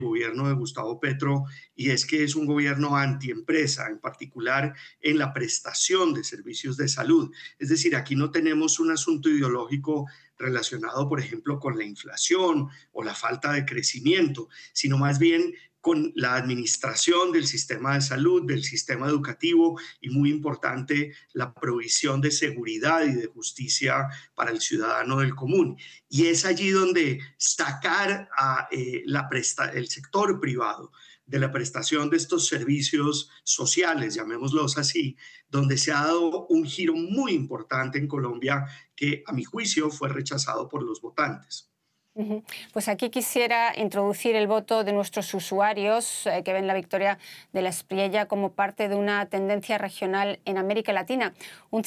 gobierno de Gustavo Petro, y es que es un gobierno antiempresa, en particular en la prestación de servicios de salud. Es decir, aquí no tenemos un asunto ideológico relacionado, por ejemplo, con la inflación o la falta de crecimiento, sino más bien con la administración del sistema de salud, del sistema educativo y, muy importante, la provisión de seguridad y de justicia para el ciudadano del común. Y es allí donde sacar a el sector privado de la prestación de estos servicios sociales, llamémoslos así, donde se ha dado un giro muy importante en Colombia que, a mi juicio, fue rechazado por los votantes. Pues aquí quisiera introducir el voto de nuestros usuarios que ven la victoria de la Espriella como parte de una tendencia regional en América Latina. Un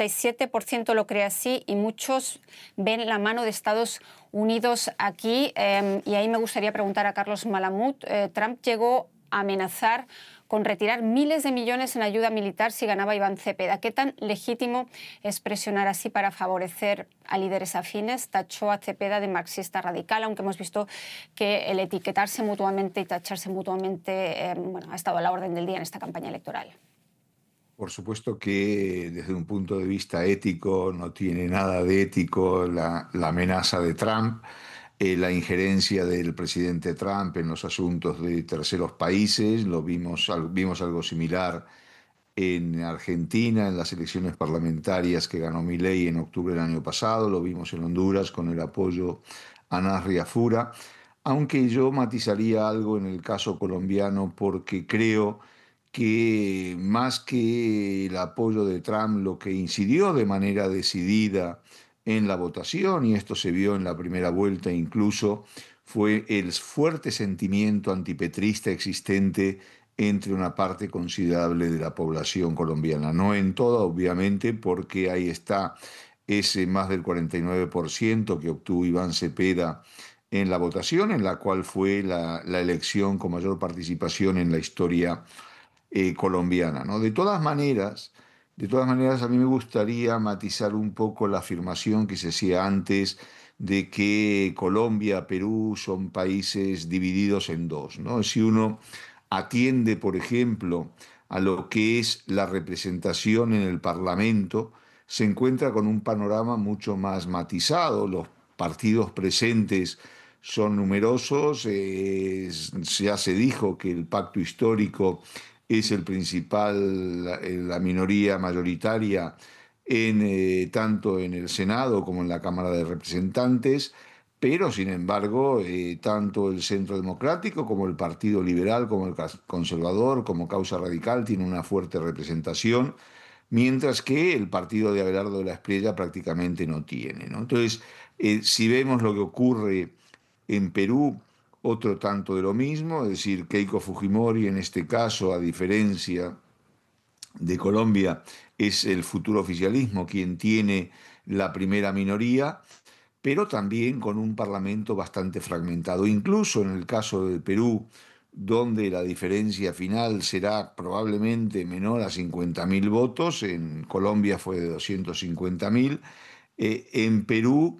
57% lo cree así y muchos ven la mano de Estados Unidos aquí. Y ahí me gustaría preguntar a Carlos Malamud. Trump llegó a amenazar con retirar miles de millones en ayuda militar si ganaba Iván Cepeda. ¿Qué tan legítimo es presionar así para favorecer a líderes afines? Tachó a Cepeda de marxista radical, aunque hemos visto que el etiquetarse mutuamente y tacharse mutuamente ha estado a la orden del día en esta campaña electoral. Por supuesto que desde un punto de vista ético no tiene nada de ético la amenaza de Trump. La injerencia del presidente Trump en los asuntos de terceros países, vimos algo similar en Argentina, en las elecciones parlamentarias que ganó Milei en octubre del año pasado, lo vimos en Honduras con el apoyo a Nasri Afura, aunque yo matizaría algo en el caso colombiano porque creo que más que el apoyo de Trump, lo que incidió de manera decidida en la votación, y esto se vio en la primera vuelta incluso, fue el fuerte sentimiento antipetrista existente entre una parte considerable de la población colombiana. No en toda, obviamente, porque ahí está ese más del 49% que obtuvo Iván Cepeda en la votación, en la cual fue la elección con mayor participación en la historia colombiana, ¿no? De todas maneras, a mí me gustaría matizar un poco la afirmación que se hacía antes de que Colombia, Perú son países divididos en dos, ¿no? Si uno atiende, por ejemplo, a lo que es la representación en el Parlamento, se encuentra con un panorama mucho más matizado. Los partidos presentes son numerosos, ya se dijo que el pacto histórico es el principal, la minoría mayoritaria tanto en el Senado como en la Cámara de Representantes, pero sin embargo, tanto el Centro Democrático como el Partido Liberal, como el Conservador, como Causa Radical tiene una fuerte representación, mientras que el partido de Abelardo de la Espriella prácticamente no tiene, ¿no? Entonces, si vemos lo que ocurre en Perú, otro tanto de lo mismo, es decir, Keiko Fujimori en este caso, a diferencia de Colombia, es el futuro oficialismo quien tiene la primera minoría, pero también con un parlamento bastante fragmentado. Incluso en el caso del Perú, donde la diferencia final será probablemente menor a 50.000 votos, en Colombia fue de 250.000, en Perú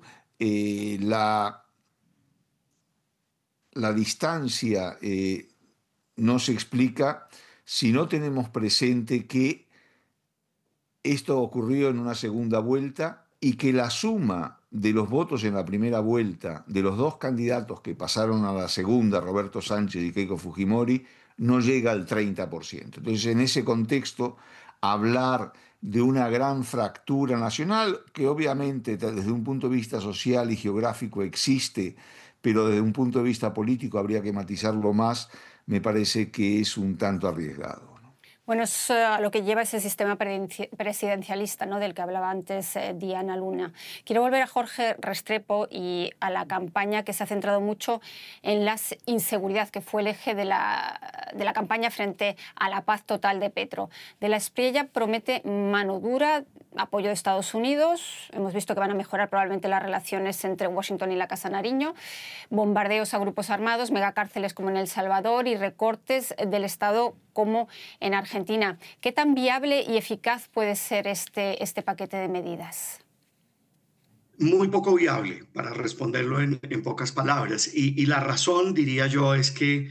la distancia no se explica si no tenemos presente que esto ocurrió en una segunda vuelta y que la suma de los votos en la primera vuelta de los dos candidatos que pasaron a la segunda, Roberto Sánchez y Keiko Fujimori, no llega al 30%. Entonces, en ese contexto, hablar de una gran fractura nacional, que obviamente desde un punto de vista social y geográfico existe, pero desde un punto de vista político habría que matizarlo más, me parece que es un tanto arriesgado. Bueno, es lo que lleva ese sistema presidencialista, ¿no?, del que hablaba antes Diana Luna. Quiero volver a Jorge Restrepo y a la campaña que se ha centrado mucho en la inseguridad, que fue el eje de la campaña frente a la paz total de Petro. De la Espriella promete mano dura, apoyo de Estados Unidos. Hemos visto que van a mejorar probablemente las relaciones entre Washington y la Casa Nariño, bombardeos a grupos armados, megacárceles como en El Salvador y recortes del Estado como en Argentina. ¿Qué tan viable y eficaz puede ser este paquete de medidas? Muy poco viable, para responderlo en pocas palabras. Y la razón, diría yo, es que